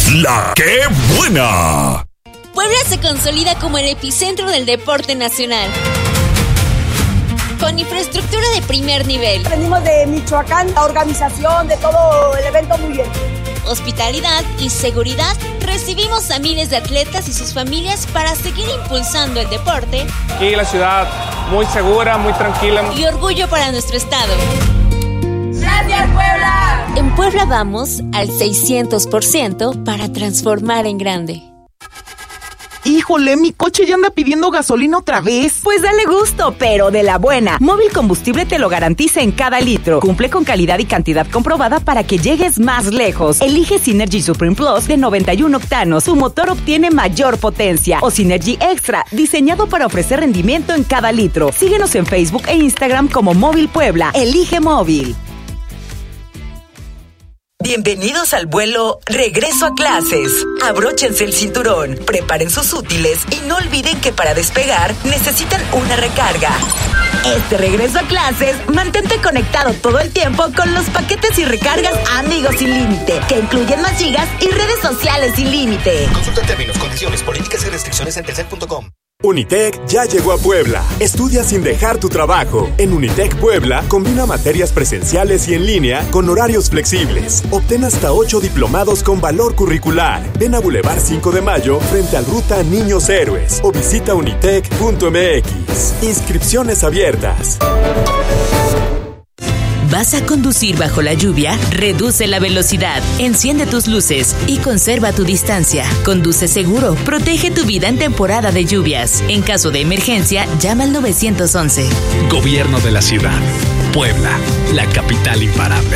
La ¡Qué buena! Puebla se consolida como el epicentro del deporte nacional, con infraestructura de primer nivel. Venimos de Michoacán, la organización de todo el evento muy bien. Hospitalidad y seguridad. Recibimos a miles de atletas y sus familias para seguir impulsando el deporte. Aquí la ciudad muy segura, muy tranquila. Y orgullo para nuestro estado. ¡Gracias, Puebla! En Puebla vamos al 600% para transformar en grande. Híjole, mi coche ya anda pidiendo gasolina otra vez. Pues dale gusto, pero de la buena. Móvil Combustible te lo garantiza en cada litro. Cumple con calidad y cantidad comprobada para que llegues más lejos. Elige Synergy Supreme Plus de 91 octanos. Tu motor obtiene mayor potencia. O Synergy Extra, diseñado para ofrecer rendimiento en cada litro. Síguenos en Facebook e Instagram como Móvil Puebla. Elige Móvil. Bienvenidos al vuelo Regreso a Clases. Abróchense el cinturón, preparen sus útiles y no olviden que para despegar necesitan una recarga. Este regreso a clases, mantente conectado todo el tiempo con los paquetes y recargas Amigos Sin Límite, que incluyen más gigas y redes sociales sin límite. Consulta términos, condiciones, políticas y restricciones en telcel.com. Unitec ya llegó a Puebla. Estudia sin dejar tu trabajo. En Unitec Puebla combina materias presenciales y en línea con horarios flexibles. Obtén hasta 8 diplomados con valor curricular. Ven a Boulevard 5 de Mayo frente al Ruta Niños Héroes o visita unitec.mx. Inscripciones abiertas. ¿Vas a conducir bajo la lluvia? Reduce la velocidad, enciende tus luces y conserva tu distancia. Conduce seguro, protege tu vida en temporada de lluvias. En caso de emergencia, llama al 911. Gobierno de la ciudad. Puebla, la capital imparable.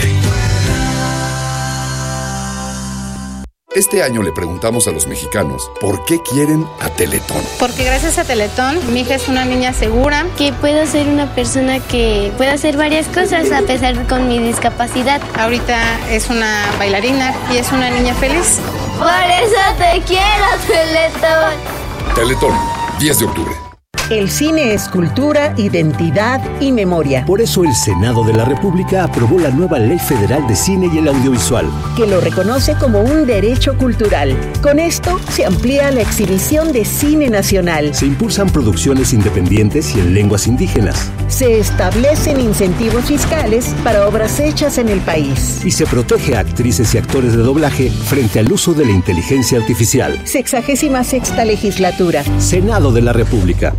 Este año le preguntamos a los mexicanos por qué quieren a Teletón. Porque gracias a Teletón, mi hija es una niña segura. Que puedo ser una persona que pueda hacer varias cosas a pesar de con mi discapacidad. Ahorita es una bailarina y es una niña feliz. Por eso te quiero, Teletón. Teletón, 10 de octubre. El cine es cultura, identidad y memoria. Por eso el Senado de la República aprobó la nueva Ley Federal de Cine y el Audiovisual, que lo reconoce como un derecho cultural. Con esto se amplía la exhibición de cine nacional. Se impulsan producciones independientes y en lenguas indígenas. Se establecen incentivos fiscales para obras hechas en el país. Y se protege a actrices y actores de doblaje frente al uso de la inteligencia artificial. 66ª legislatura. Senado de la República.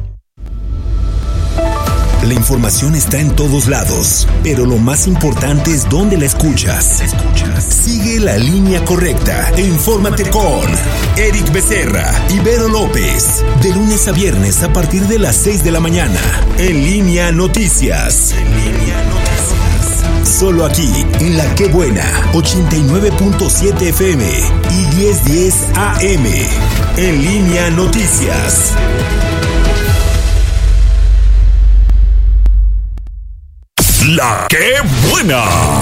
La información está en todos lados, pero lo más importante es dónde la escuchas. Sigue la línea correcta e infórmate con Eric Becerra y Vero López. De lunes a viernes a partir de las 6 de la mañana. En Línea Noticias. Solo aquí, en La Qué Buena, 89.7 FM y 1010 AM. En Línea Noticias. La Qué Buena.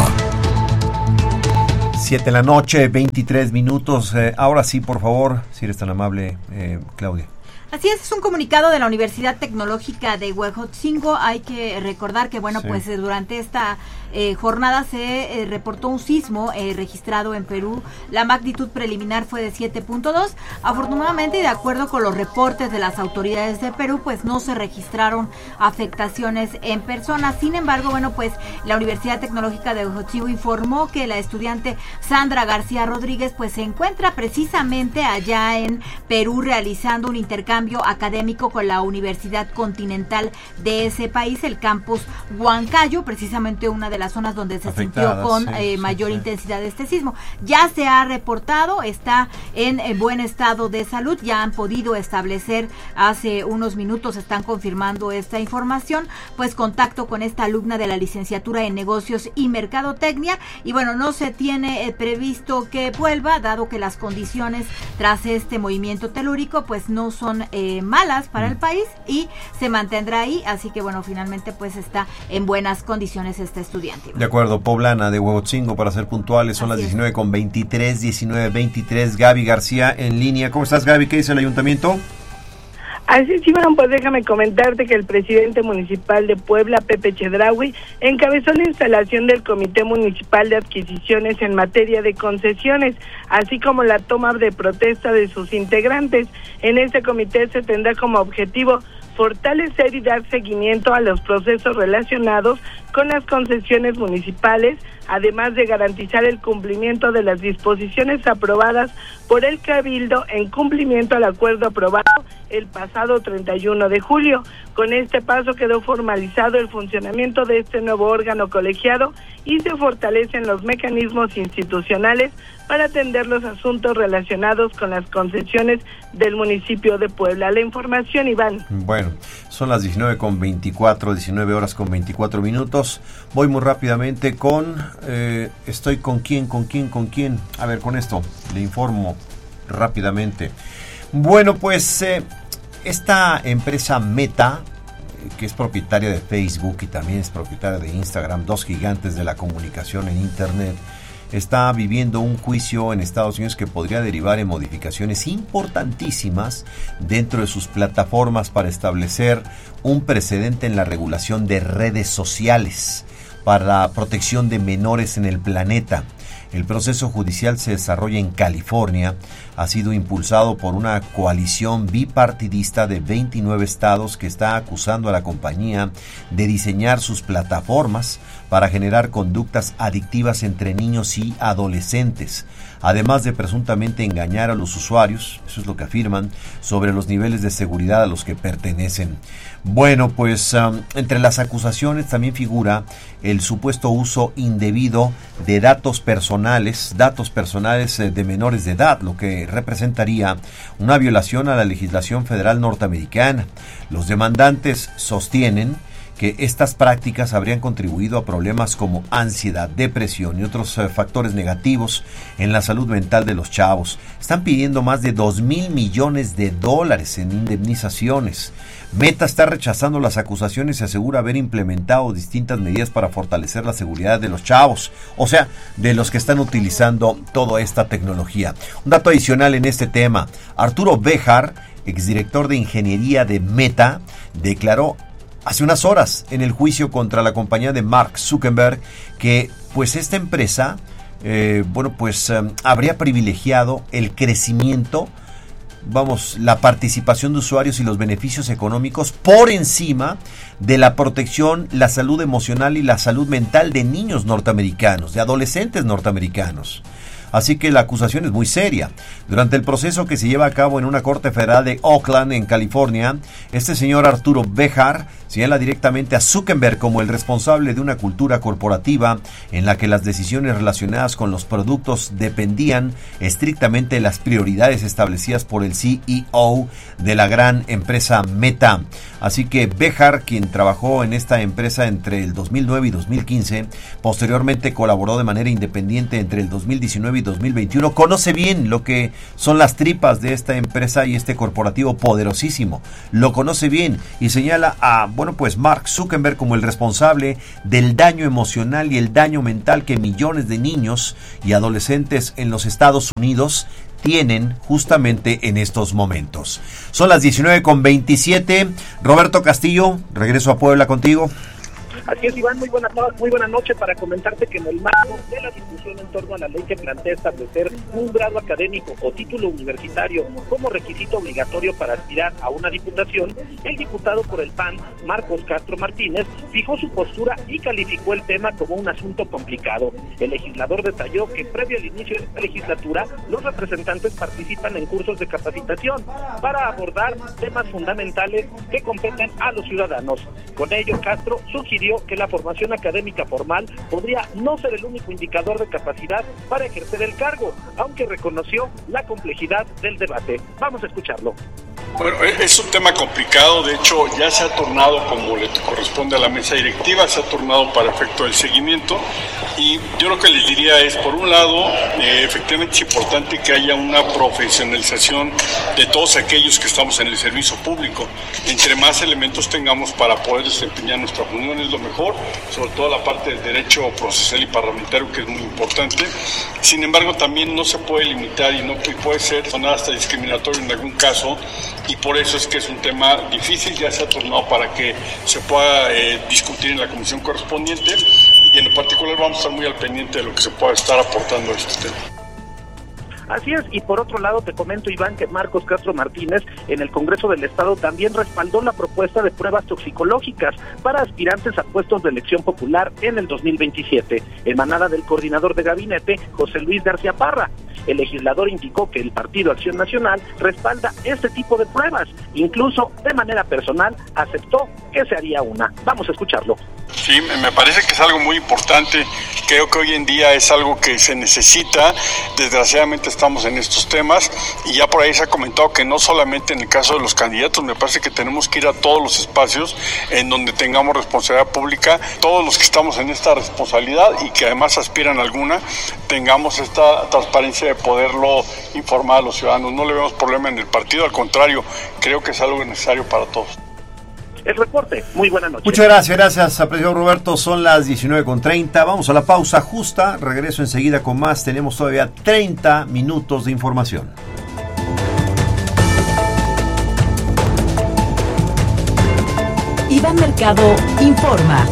7 de la noche, 23 minutos. Ahora sí, por favor, si eres tan amable, Claudia. Así es un comunicado de la Universidad Tecnológica de Huejotzingo. Hay que recordar que, bueno, sí, pues durante esta jornada se reportó un sismo registrado en Perú. La magnitud preliminar fue de 7.2. Afortunadamente, y de acuerdo con los reportes de las autoridades de Perú, pues no se registraron afectaciones en personas. Sin embargo, bueno, pues la Universidad Tecnológica de Huejotzingo informó que la estudiante Sandra García Rodríguez pues se encuentra precisamente allá en Perú realizando un intercambio académico con la Universidad Continental de ese país, el campus Huancayo, precisamente una de las zonas donde se sintió con mayor intensidad de este sismo. Ya se ha reportado, está en buen estado de salud, ya han podido establecer hace unos minutos, están confirmando esta información, pues contacto con esta alumna de la licenciatura en negocios y mercadotecnia, y bueno, no se tiene previsto que vuelva, dado que las condiciones tras este movimiento telúrico pues no son malas para el país y se mantendrá ahí, así que bueno, finalmente pues está en buenas condiciones este estudiante. De acuerdo, poblana de Huejotzingo, para ser puntuales, son las 19:23, 19:23. Gaby García en línea. ¿Cómo estás, Gaby? ¿Qué dice el ayuntamiento? Así es, Iván, pues déjame comentarte que el presidente municipal de Puebla, Pepe Chedraui, encabezó la instalación del Comité Municipal de Adquisiciones en materia de concesiones, así como la toma de protesta de sus integrantes. En este comité se tendrá como objetivo fortalecer y dar seguimiento a los procesos relacionados con las concesiones municipales, además de garantizar el cumplimiento de las disposiciones aprobadas por el Cabildo en cumplimiento al acuerdo aprobado el pasado 31 de julio. Con este paso quedó formalizado el funcionamiento de este nuevo órgano colegiado y se fortalecen los mecanismos institucionales para atender los asuntos relacionados con las concesiones del municipio de Puebla. La información, Iván. Bueno, son las 19 horas con 24 minutos. Voy muy rápidamente con... estoy con quién. A ver, con esto le informo rápidamente. Bueno, pues esta empresa Meta, que es propietaria de Facebook y también es propietaria de Instagram, dos gigantes de la comunicación en Internet, está viviendo un juicio en Estados Unidos que podría derivar en modificaciones importantísimas dentro de sus plataformas para establecer un precedente en la regulación de redes sociales para la protección de menores en el planeta. El proceso judicial se desarrolla en California, ha sido impulsado por una coalición bipartidista de 29 estados que está acusando a la compañía de diseñar sus plataformas para generar conductas adictivas entre niños y adolescentes, además de presuntamente engañar a los usuarios, eso es lo que afirman, sobre los niveles de seguridad a los que pertenecen. Bueno, pues entre las acusaciones también figura el supuesto uso indebido de datos personales de menores de edad, lo que representaría una violación a la legislación federal norteamericana. Los demandantes sostienen que estas prácticas habrían contribuido a problemas como ansiedad, depresión y otros factores negativos en la salud mental de los chavos. Están pidiendo más de $2,000 millones en indemnizaciones. Meta está rechazando las acusaciones y asegura haber implementado distintas medidas para fortalecer la seguridad de los chavos, o sea, de los que están utilizando toda esta tecnología. Un dato adicional en este tema: Arturo Béjar, exdirector de ingeniería de Meta, declaró hace unas horas en el juicio contra la compañía de Mark Zuckerberg que pues esta empresa habría privilegiado el crecimiento, la participación de usuarios y los beneficios económicos por encima de la protección, la salud emocional y la salud mental de niños norteamericanos, de adolescentes norteamericanos. Así que la acusación es muy seria. Durante el proceso que se lleva a cabo en una corte federal de Oakland, en California, este señor Arturo Béjar señala directamente a Zuckerberg como el responsable de una cultura corporativa en la que las decisiones relacionadas con los productos dependían estrictamente de las prioridades establecidas por el CEO de la gran empresa Meta. Así que Béjar, quien trabajó en esta empresa entre el 2009 y 2015, posteriormente colaboró de manera independiente entre el 2019 y 2021, conoce bien lo que son las tripas de esta empresa y este corporativo poderosísimo. Lo conoce bien y señala a Mark Zuckerberg como el responsable del daño emocional y el daño mental que millones de niños y adolescentes en los Estados Unidos tienen justamente en estos momentos. Son las 19:27. Roberto Castillo, regreso a Puebla contigo. Así es, Iván, muy buena noche para comentarte que en el marco de la discusión en torno a la ley que plantea establecer un grado académico o título universitario como requisito obligatorio para aspirar a una diputación, el diputado por el PAN, Marcos Castro Martínez, fijó su postura y calificó el tema como un asunto complicado. El legislador detalló que previo al inicio de esta legislatura, los representantes participan en cursos de capacitación para abordar temas fundamentales que competen a los ciudadanos. Con ello, Castro sugirió que la formación académica formal podría no ser el único indicador de capacidad para ejercer el cargo, aunque reconoció la complejidad del debate. Vamos a escucharlo. Bueno, es un tema complicado, de hecho ya se ha tornado, como le corresponde a la mesa directiva, se ha tornado para efecto del seguimiento, y yo lo que les diría es, por un lado, efectivamente es importante que haya una profesionalización de todos aquellos que estamos en el servicio público. Entre más elementos tengamos para poder desempeñar nuestra función es lo mejor, sobre todo la parte del derecho procesal y parlamentario, que es muy importante. Sin embargo, también no se puede limitar y puede ser hasta discriminatorio en algún caso y por eso es que es un tema difícil, ya se ha tornado para que se pueda discutir en la comisión correspondiente, y en particular vamos a estar muy al pendiente de lo que se pueda estar aportando a este tema. Así es, y por otro lado te comento, Iván, que Marcos Castro Martínez en el Congreso del Estado también respaldó la propuesta de pruebas toxicológicas para aspirantes a puestos de elección popular en el 2027, emanada del coordinador de gabinete, José Luis García Parra. El legislador indicó que el Partido Acción Nacional respalda este tipo de pruebas, incluso de manera personal aceptó que se haría una. Vamos a escucharlo. Sí, me parece que es algo muy importante, creo que hoy en día es algo que se necesita, desgraciadamente estamos en estos temas, y ya por ahí se ha comentado que no solamente en el caso de los candidatos, me parece que tenemos que ir a todos los espacios en donde tengamos responsabilidad pública, todos los que estamos en esta responsabilidad y que además aspiran a alguna, tengamos esta transparencia de poderlo informar a los ciudadanos. No le vemos problema en el partido, al contrario, creo que es algo necesario para todos. El reporte, muy buena noche. Muchas gracias, apreciado Roberto. Son las 19:30. Vamos a la pausa justa. Regreso enseguida con más. Tenemos todavía 30 minutos de información. Iván Mercado informa.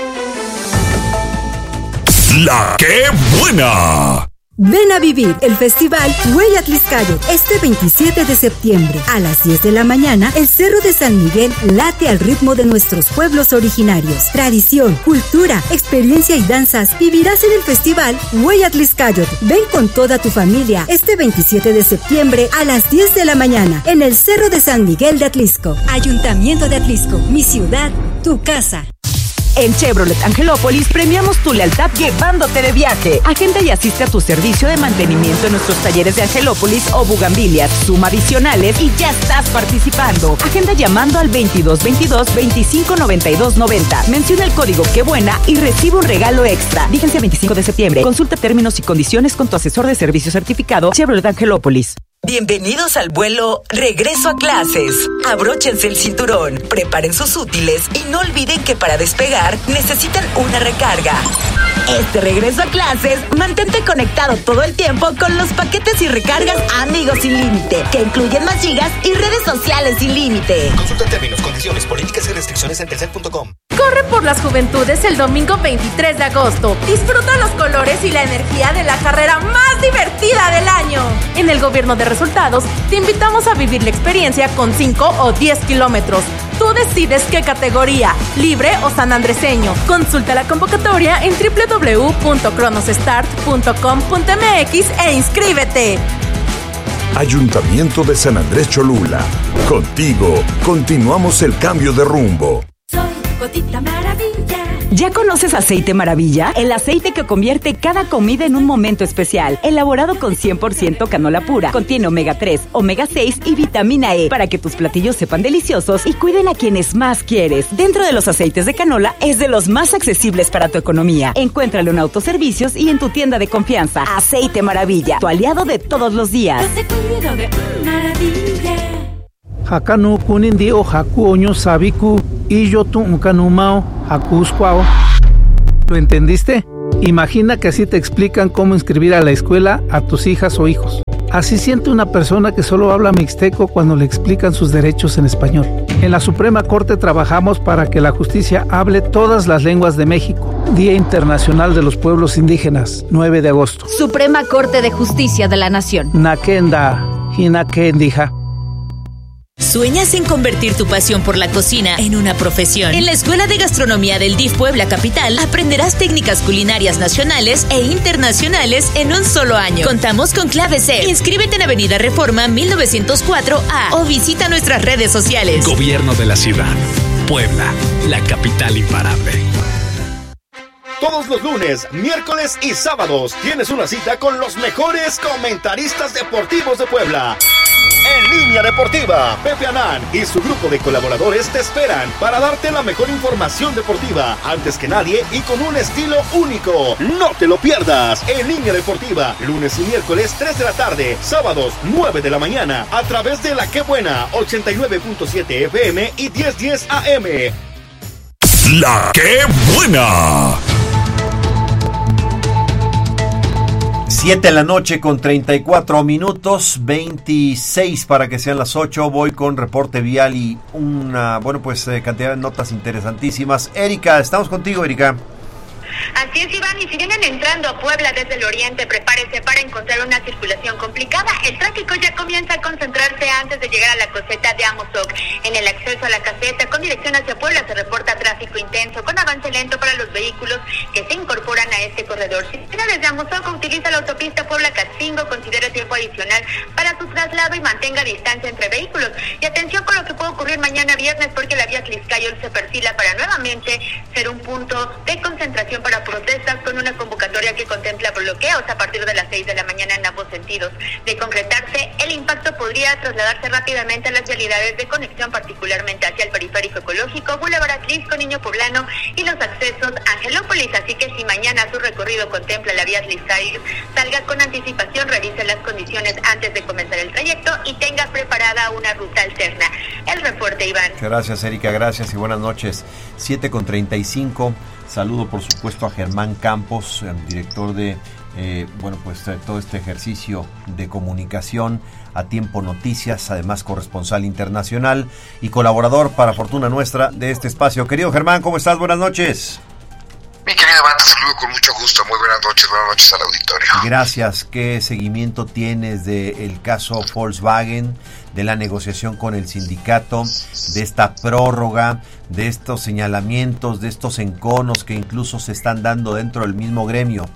La ¡Qué buena! Ven a vivir el festival Huey Atliscayot este 27 de septiembre. A las 10 de la mañana, el Cerro de San Miguel late al ritmo de nuestros pueblos originarios. Tradición, cultura, experiencia y danzas vivirás en el festival Huey Atliscayot. Ven con toda tu familia este 27 de septiembre a las 10 de la mañana en el Cerro de San Miguel de Atlisco. Ayuntamiento de Atlisco, mi ciudad, tu casa. En Chevrolet Angelópolis premiamos tu lealtad llevándote de viaje. Agenda y asiste a tu servicio de mantenimiento en nuestros talleres de Angelópolis o Bugambilias. Suma adicionales y ya estás participando. Agenda llamando al 2222-259290. Menciona el código ¡Qué buena! Y recibe un regalo extra. Fíjense el 25 de septiembre. Consulta términos y condiciones con tu asesor de servicio certificado Chevrolet Angelópolis. Bienvenidos al vuelo Regreso a Clases. Abróchense el cinturón, preparen sus útiles y no olviden que para despegar necesitan una recarga. Este regreso a clases, mantente conectado todo el tiempo con los paquetes y recargas Amigos sin límite, que incluyen más gigas y redes sociales sin límite. Consulta términos, condiciones, políticas y restricciones en telcel.com. Corre por las juventudes el domingo 23 de agosto. Disfruta los colores y la energía de la carrera más divertida del año. En el Gobierno de Resultados, te invitamos a vivir la experiencia con 5 o 10 kilómetros. Tú decides qué categoría, libre o sanandreseño. Consulta la convocatoria en www.cronosstart.com.mx e inscríbete. Ayuntamiento de San Andrés Cholula. Contigo, continuamos el cambio de rumbo. Soy Gotita Maravilla. ¿Ya conoces Aceite Maravilla? El aceite que convierte cada comida en un momento especial. Elaborado con 100% canola pura. Contiene omega 3, omega 6 y vitamina E para que tus platillos sepan deliciosos y cuiden a quienes más quieres. Dentro de los aceites de canola es de los más accesibles para tu economía. Encuéntralo en autoservicios y en tu tienda de confianza. Aceite Maravilla, tu aliado de todos los días. Hakanu kunindi o haku oño sabiku y yo tu unkanumao hakuskwao. ¿Lo entendiste? Imagina que así te explican cómo inscribir a la escuela a tus hijas o hijos. Así siente una persona que solo habla mixteco cuando le explican sus derechos en español. En la Suprema Corte trabajamos para que la justicia hable todas las lenguas de México. Día Internacional de los Pueblos Indígenas, 9 de agosto. Suprema Corte de Justicia de la Nación. Nakenda, hinakendija. ¿Sueñas en convertir tu pasión por la cocina en una profesión? En la Escuela de Gastronomía del DIF Puebla Capital aprenderás técnicas culinarias nacionales e internacionales en un solo año. Contamos con clave C. Inscríbete en Avenida Reforma 1904A o visita nuestras redes sociales. Gobierno de la Ciudad. Puebla, la capital imparable. Todos los lunes, miércoles y sábados tienes una cita con los mejores comentaristas deportivos de Puebla. En Línea Deportiva, Pepe Anán y su grupo de colaboradores te esperan para darte la mejor información deportiva antes que nadie y con un estilo único. No te lo pierdas. En Línea Deportiva, lunes y miércoles 3 de la tarde, sábados 9 de la mañana, a través de La Qué Buena, 89.7 FM y 1010 AM. La Qué Buena. 7 de la noche con 34 minutos, 26 para que sean las 8. Voy con reporte vial y una, cantidad de notas interesantísimas. Erika, estamos contigo, Erika. Así es, Iván, y si vienen entrando a Puebla desde el oriente, prepárese para encontrar una circulación complicada. El tráfico ya comienza a concentrarse antes de llegar a la coseta de Amozoc. En el acceso a la caseta con dirección hacia Puebla se reporta tráfico intenso con avance lento para los vehículos que se incorporan a este corredor. Si viene desde Amozoc, utiliza la autopista Puebla-Castingo, considere tiempo adicional para su traslado y mantenga distancia entre vehículos. Y atención con lo que puede ocurrir mañana viernes, porque la vía Tliscayol se perfila para nuevamente ser un punto de concentración para protestas, con una convocatoria que contempla bloqueos a partir de las 6 de la mañana en ambos sentidos. De concretarse, el impacto podría trasladarse rápidamente a las vialidades de conexión, particularmente hacia el periférico ecológico, Boulevard Atlisco, Niño Poblano y los accesos a Angelópolis. Así que si mañana su recorrido contempla la vía Tliscayol, salga con anticipación, revise las condiciones antes de comenzar el trayecto y tenga preparada una ruta alterna. El reporte, Iván. Gracias, Erika, gracias y buenas noches. 7:35. Saludo, por supuesto, a Germán Campos, director de todo este ejercicio de comunicación a Tiempo Noticias, además corresponsal internacional y colaborador, para fortuna nuestra, de este espacio. Querido Germán, ¿cómo estás? Buenas noches. Mi querido Iván, te saludo con mucho gusto. Muy buenas noches al auditorio. Gracias. ¿Qué seguimiento tienes del caso Volkswagen, de la negociación con el sindicato, de esta prórroga, de estos señalamientos, de estos enconos que incluso se están dando dentro del mismo gremio?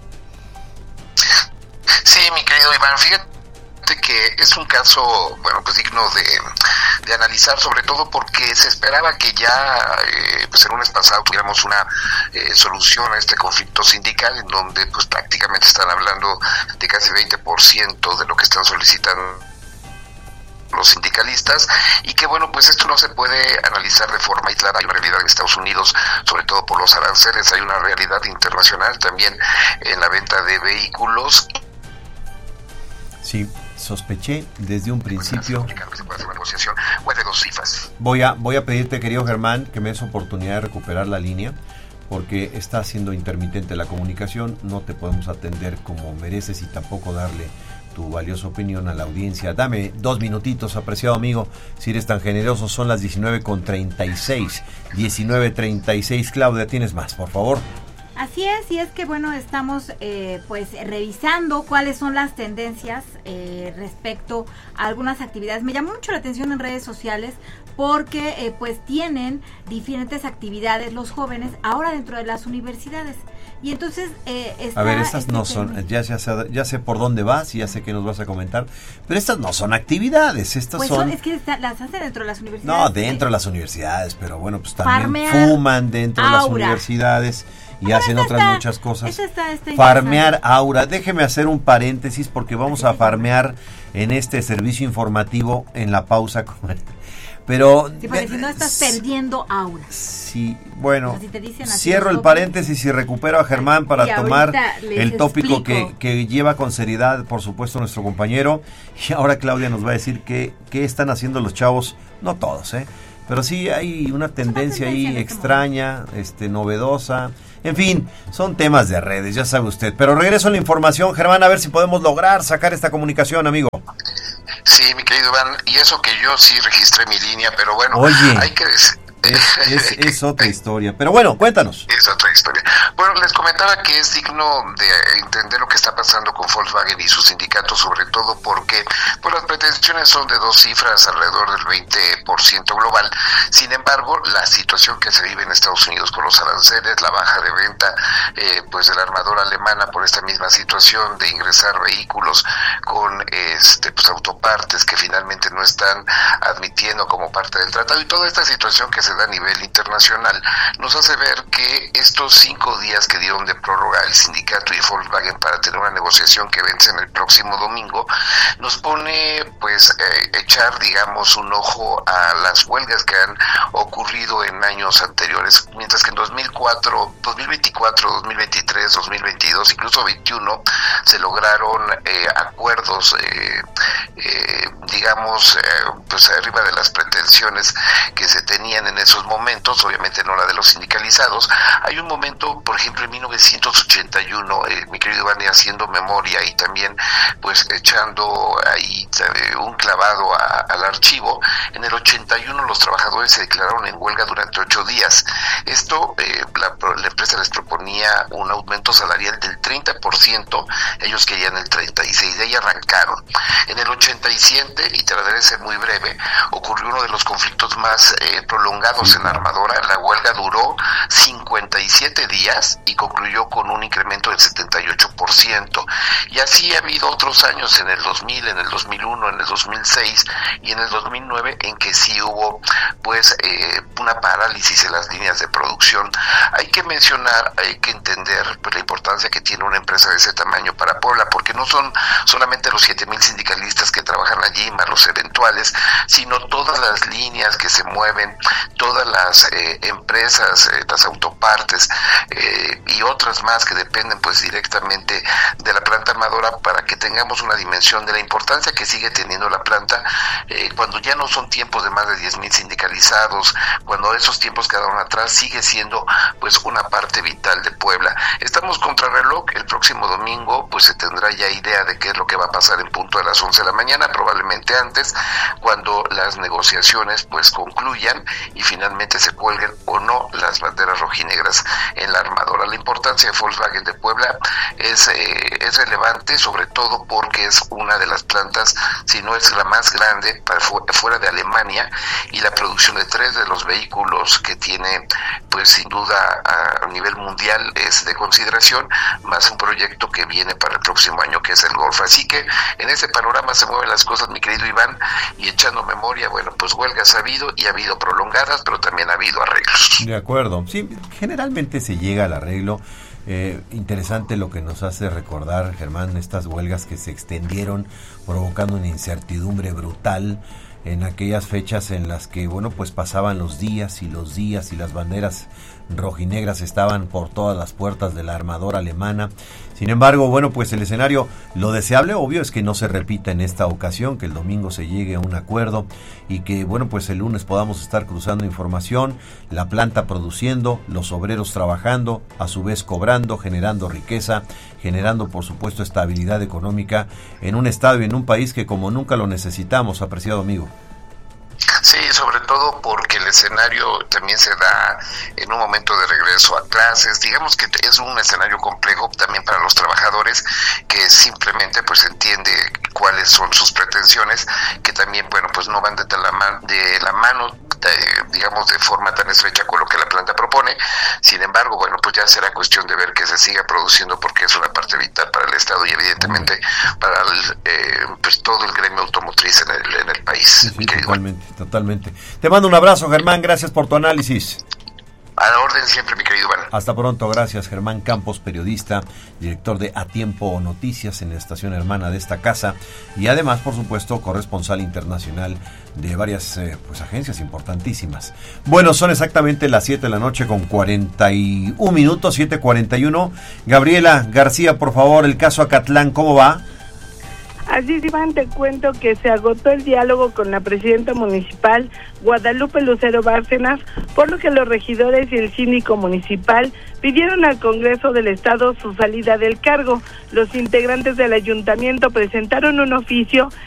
Sí, mi querido Iván, fíjate que es un caso, digno de analizar, sobre todo porque se esperaba que ya el lunes pasado tuviéramos una solución a este conflicto sindical, en donde pues prácticamente están hablando de casi 20% de lo que están solicitando los sindicalistas, y que esto no se puede analizar de forma aislada. Hay una realidad en Estados Unidos, sobre todo por los aranceles, hay una realidad internacional también en la venta de vehículos. Sí, sospeché desde un principio. De dos cifras. Voy a pedirte, querido Germán, que me des oportunidad de recuperar la línea, porque está siendo intermitente la comunicación, no te podemos atender como mereces y tampoco darle tu valiosa opinión a la audiencia. Dame 2 minutitos, apreciado amigo, si eres tan generoso. Son las 19:36. 19:36. Claudia, ¿tienes más, por favor? Así es, y es que estamos revisando cuáles son las tendencias respecto a algunas actividades. Me llamó mucho la atención en redes sociales porque tienen diferentes actividades los jóvenes ahora dentro de las universidades. Y entonces a ver, estas no son, ya sé por dónde vas y ya sé que nos vas a comentar, pero estas no son actividades, estas son... Es que las hacen dentro de las universidades. No, dentro de las universidades, pero también fuman dentro de las universidades y hacen otras muchas cosas. Farmear aura. Déjeme hacer un paréntesis porque vamos a farmear en este servicio informativo en la pausa. Pero sí, porque si no estás perdiendo aura. Sí, si te dicen así, cierro el paréntesis y recupero a Germán para tomar el tópico que lleva con seriedad, por supuesto, nuestro compañero. Y ahora Claudia nos va a decir qué están haciendo los chavos, no todos, pero sí hay una tendencia ahí extraña, novedosa. En fin, son temas de redes, ya sabe usted. Pero regreso a la información, Germán, a ver si podemos lograr sacar esta comunicación, amigo. Sí, mi querido Iván, y eso que yo sí registré mi línea, pero Oye, hay que decir... Es otra historia, pero cuéntanos. Es otra historia. Les comentaba que es digno de entender lo que está pasando con Volkswagen y su sindicato, sobre todo porque las pretensiones son de 2 cifras, alrededor del 20% global. Sin embargo, la situación que se vive en Estados Unidos con los aranceles, la baja de venta de la armadora alemana por esta misma situación de ingresar vehículos con autopartes que finalmente no están admitiendo como parte del tratado, y toda esta situación que se da a nivel internacional nos hace ver que estos 5 días que dieron de prórroga el sindicato y Volkswagen para tener una negociación que vence en el próximo domingo nos pone echar un ojo a las huelgas que han ocurrido en años anteriores, mientras que en 2004, 2024, 2023, 2022, incluso 2021 se lograron acuerdos digamos, pues arriba de las pretensiones que se tenían en esos momentos, obviamente no la de los sindicalizados. Hay un momento, por ejemplo, en 1981, mi querido Iván, haciendo memoria y también pues echando ahí un clavado al archivo. En el 81 los trabajadores se declararon en huelga durante 8 días. Esto, la empresa les proponía un aumento salarial del 30%, ellos querían el 36%, de ahí arrancaron. En el 87, y trataré de ser muy breve, ocurrió uno de los conflictos más prolongados en la armadora. La huelga duró 57 días y concluyó con un incremento del 78%. Y así ha habido otros años, en el 2000, en el 2001, en el 2006 y en el 2009, en que sí hubo pues una parálisis en las líneas de producción. Hay que mencionar, hay que entender pues la importancia que tiene una empresa de ese tamaño para Puebla, porque no son solamente los 7,000 sindicalistas que trabajan allí, más los eventuales, sino todas las líneas que se mueven, todas las empresas, las autopartes y otras más que dependen pues directamente de la planta armadora, para que tengamos una dimensión de la importancia que sigue teniendo la planta cuando ya no son tiempos de más de 10,000 sindicalizados, cuando esos tiempos quedaron atrás, sigue siendo pues una parte vital de Puebla. Estamos contra reloj. El próximo domingo pues se tendrá ya idea de qué es lo que va a pasar en punto de las 11 de la mañana, probablemente antes, cuando las negociaciones pues concluyan y finalmente se cuelguen o no las banderas rojinegras en la armadora. La importancia de Volkswagen de Puebla es relevante, sobre todo porque es una de las plantas, si no es la más grande fuera de Alemania, y la producción de 3 de los vehículos que tiene pues sin duda a nivel mundial es de consideración, más un proyecto que viene para el próximo año, que es el Golf. Así que en ese panorama se mueven las cosas, mi querido Iván, y echando memoria, bueno, pues huelgas ha habido, y ha habido prolongadas, pero también ha habido arreglos. De acuerdo, sí, generalmente se llega al arreglo. Interesante lo que nos hace recordar, Germán, estas huelgas que se extendieron provocando una incertidumbre brutal en aquellas fechas en las que, bueno, pues pasaban los días y las banderas rojinegras estaban por todas las puertas de la armadora alemana. Sin embargo, bueno, pues el escenario, lo deseable, obvio, es que no se repita en esta ocasión, que el domingo se llegue a un acuerdo y que, bueno, pues el lunes podamos estar cruzando información, la planta produciendo, los obreros trabajando, a su vez cobrando, generando riqueza, generando, por supuesto, estabilidad económica en un estado y en un país que como nunca lo necesitamos, apreciado amigo. Sí, sobre todo porque el escenario también se da en un momento de regreso a clases. Digamos que es un escenario complejo también para los trabajadores, que simplemente pues entiende cuáles son sus pretensiones, que también, bueno, pues no van de la mano, digamos, de forma tan estrecha con lo que la planta propone. Sin embargo, bueno, pues ya será cuestión de ver que se siga produciendo, porque es una parte vital para el Estado y evidentemente para pues todo el gremio automotriz en el país. Sí, totalmente. Te mando un abrazo, Germán, gracias por tu análisis. A la orden siempre, mi querido Iván. Hasta pronto, gracias. Germán Campos, periodista, director de A Tiempo Noticias en la estación hermana de esta casa y además, por supuesto, corresponsal internacional de varias pues agencias importantísimas. Bueno, son exactamente las 7 de la noche con 41 minutos, 7:41. Gabriela García, por favor, el caso Acatlán, ¿cómo va? Así es, Iván, te cuento que se agotó el diálogo con la presidenta municipal, Guadalupe Lucero Bárcenas, por lo que los regidores y el síndico municipal pidieron al Congreso del Estado su salida del cargo. Los integrantes del ayuntamiento presentaron un oficio